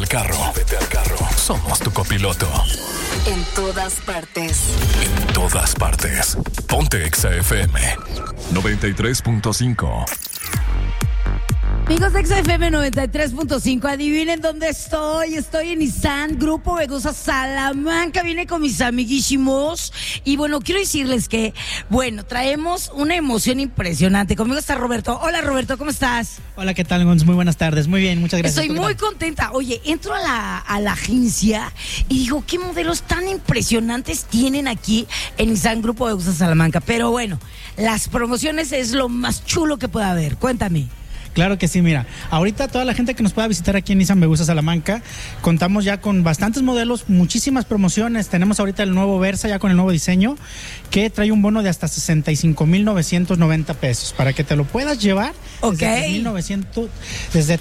carro. Somos tu copiloto. En todas partes. En todas partes. Ponte Exa FM 93.5. Amigos de Exa FM 93.5, adivinen dónde estoy. Estoy en Nissan Grupo Vegusa Salamanca. Vine con mis amiguísimos. Y bueno, quiero decirles que, bueno, traemos una emoción impresionante. Conmigo está Roberto. Hola, Roberto, ¿cómo estás? Hola, ¿qué tal, Gonz? Muy buenas tardes. Muy bien, muchas gracias. Estoy muy contenta. Oye, entro a la agencia y digo, ¿qué modelos tan impresionantes tienen aquí en Nissan Grupo Vegusa Salamanca? Pero bueno, las promociones es lo más chulo que pueda haber. Cuéntame. Claro que sí, mira, ahorita toda la gente que nos pueda visitar aquí en Nissan Vegusa Salamanca, contamos ya con bastantes modelos, muchísimas promociones. Tenemos ahorita el nuevo Versa ya con el nuevo diseño, que trae un bono de hasta 65,990 pesos para que te lo puedas llevar. Okay. Desde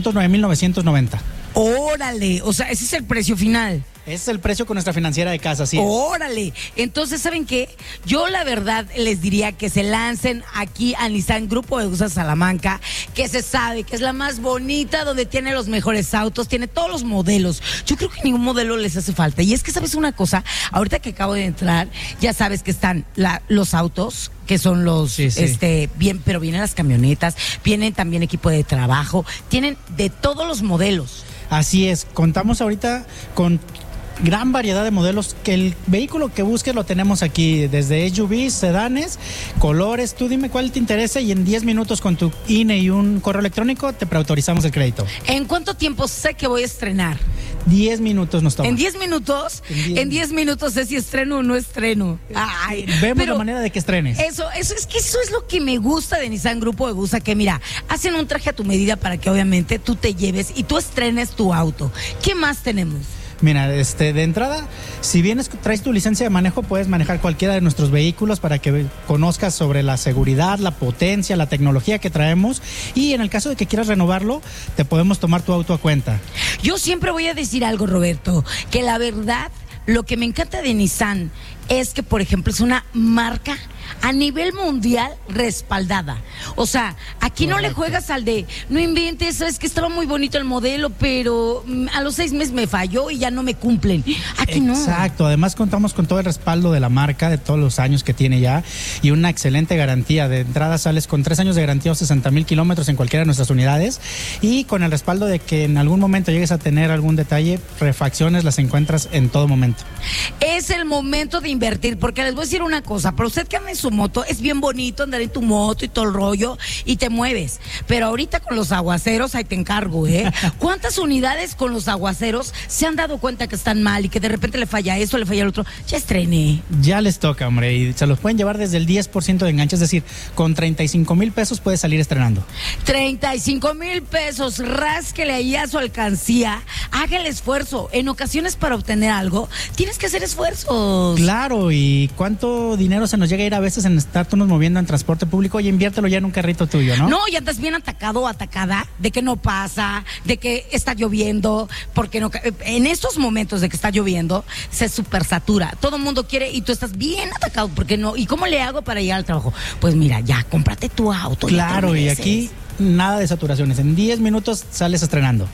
309,990. Órale, o sea, ese es el precio final. Ese es el precio con nuestra financiera de casa, sí. Órale, entonces, ¿saben qué? Yo la verdad les diría que se lancen aquí a Nissan Grupo Vegusa Salamanca, que se sabe que es la más bonita, donde tiene los mejores autos, tiene todos los modelos. Yo creo que ningún modelo les hace falta. Y es que, ¿sabes una cosa? Ahorita que acabo de entrar, ya sabes que están los autos, que son los, sí. bien, pero vienen las camionetas, vienen también equipo de trabajo, tienen de todos los modelos. Así es, contamos ahorita con gran variedad de modelos, que el vehículo que busques lo tenemos aquí, desde SUVs, sedanes, colores. Tú dime cuál te interesa y en 10 minutos con tu INE y un correo electrónico te preautorizamos el crédito. ¿En cuánto tiempo sé que voy a estrenar? 10 minutos nos toma. ¿En 10 minutos? En 10 minutos sé si estreno o no estreno. Ay, vemos la manera de que estrenes. Eso es lo que me gusta de Nissan Grupo Vegusa, que mira, hacen un traje a tu medida para que obviamente tú te lleves y tú estrenes tu auto. ¿Qué más tenemos? Mira, de entrada, si vienes, traes tu licencia de manejo, puedes manejar cualquiera de nuestros vehículos para que conozcas sobre la seguridad, la potencia, la tecnología que traemos, y en el caso de que quieras renovarlo, te podemos tomar tu auto a cuenta. Yo siempre voy a decir algo, Roberto, que la verdad, lo que me encanta de Nissan es que, por ejemplo, es una marca a nivel mundial respaldada. O sea, aquí no le juegas al de, no inventes, es que estaba muy bonito el modelo, pero a los 6 meses me falló y ya no me cumplen. Aquí no. Exacto, además contamos con todo el respaldo de la marca, de todos los años que tiene ya, y una excelente garantía. De entrada sales con 3 años de garantía o 60,000 kilómetros en cualquiera de nuestras unidades, y con el respaldo de que en algún momento llegues a tener algún detalle, refacciones las encuentras en todo momento. Es el momento de invertir, porque les voy a decir una cosa, para usted que anda en su moto, es bien bonito andar en tu moto y todo el rollo, y te mueves, pero ahorita con los aguaceros, ahí te encargo, ¿cuántas unidades con los aguaceros se han dado cuenta que están mal y que de repente le falla eso, le falla el otro? Ya estrené. Ya les toca, hombre, y se los pueden llevar desde el 10% de enganche, es decir, con 35,000 pesos puedes salir estrenando. 35,000 pesos, rásquele ahí a su alcancía, haga el esfuerzo. En ocasiones, para obtener algo, tienes que hacer esfuerzos. Claro, y cuánto dinero se nos llega a ir a veces en estarnos moviendo en transporte público, y inviértelo ya en un carrito tuyo, ¿no? No, y andas bien atacado o atacada de que no pasa, de que está lloviendo, porque no, en estos momentos de que está lloviendo se supersatura, todo el mundo quiere y tú estás bien atacado porque no. ¿Y cómo le hago para llegar al trabajo? Pues mira, ya cómprate tu auto. Claro, y aquí nada de saturaciones, en 10 minutos sales estrenando.